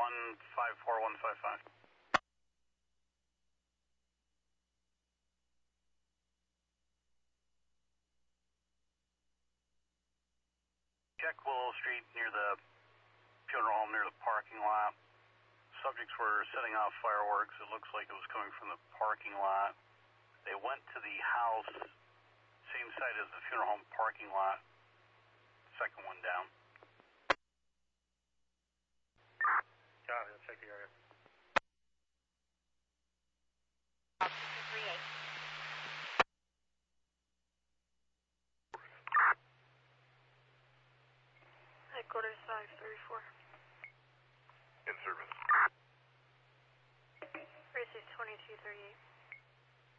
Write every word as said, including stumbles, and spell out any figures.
one five four one five five. Check Willow Street near the funeral home near the parking lot. Subjects were setting off fireworks. It looks like it was coming from the parking lot. They went to the house, same side as the funeral home parking lot. Second one down. Copy, let's check the area. three eight. Headquarters five thirty-four. In service. Races twenty-two thirty-eight.